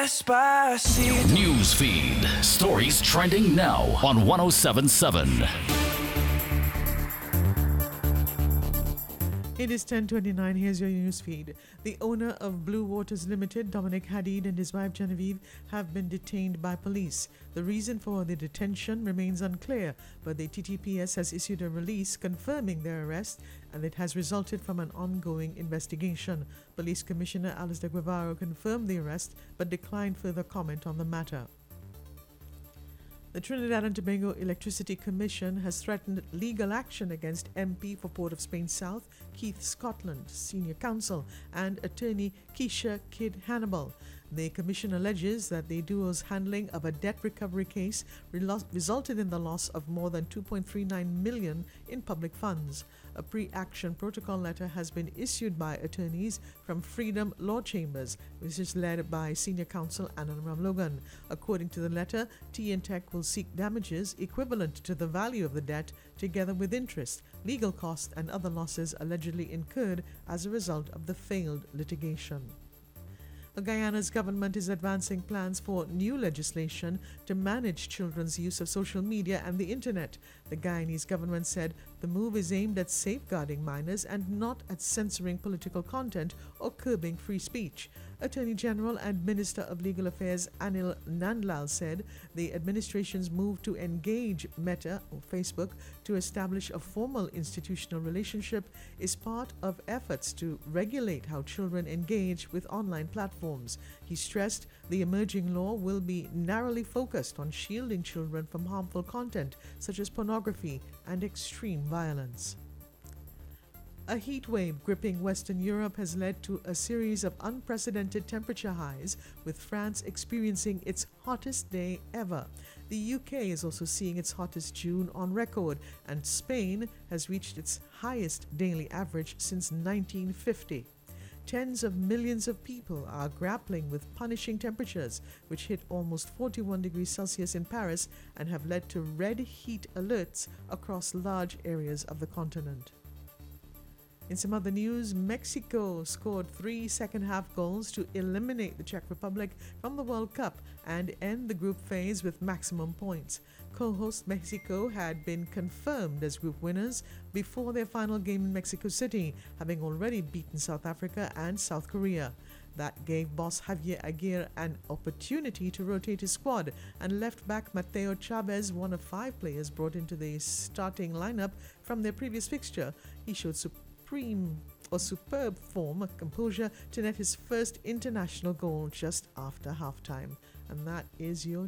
Despacito. Newsfeed. Stories trending now on 1077. It is 10:29. Here's your news feed. The owner of Blue Waters Limited, Dominic Hadid, and his wife Genevieve have been detained by police. The reason for the detention remains unclear, but the TTPS has issued a release confirming their arrest, and it has resulted from an ongoing investigation. Police Commissioner Alice de Guevara confirmed the arrest but declined further comment on the matter. The Trinidad and Tobago Electricity Commission has threatened legal action against MP for Port of Spain South, Keith Scotland, Senior Counsel, and attorney Keisha Kidd Hannibal. The commission alleges that the duo's handling of a debt recovery case resulted in the loss of more than $2.39 million in public funds. A pre-action protocol letter has been issued by attorneys from Freedom Law Chambers, which is led by Senior Counsel Anand Ramlogan. According to the letter, TNTech will seek damages equivalent to the value of the debt, together with interest, legal costs, and other losses allegedly incurred as a result of the failed litigation. Guyana's government is advancing plans for new legislation to manage children's use of social media and the internet. The Guyanese government said the move is aimed at safeguarding minors and not at censoring political content or curbing free speech. Attorney General and Minister of Legal Affairs Anil Nandlal said the administration's move to engage Meta or Facebook to establish a formal institutional relationship is part of efforts to regulate how children engage with online platforms. He stressed the emerging law will be narrowly focused on shielding children from harmful content such as pornography and extreme violence. A heat wave gripping Western Europe has led to a series of unprecedented temperature highs, with France experiencing its hottest day ever. The UK is also seeing its hottest June on record, and Spain has reached its highest daily average since 1950. Tens of millions of people are grappling with punishing temperatures, which hit almost 41 degrees Celsius in Paris and have led to red heat alerts across large areas of the continent. In some other news, Mexico scored 3 second-half goals to eliminate the Czech Republic from the World Cup and end the group phase with maximum points. Co-host Mexico had been confirmed as group winners before their final game in Mexico City, having already beaten South Africa and South Korea. That gave boss Javier Aguirre an opportunity to rotate his squad, and left-back Mateo Chavez, one of 5 players brought into the starting lineup from their previous fixture. He showed superb form of composure to net his first international goal just after halftime. And that is your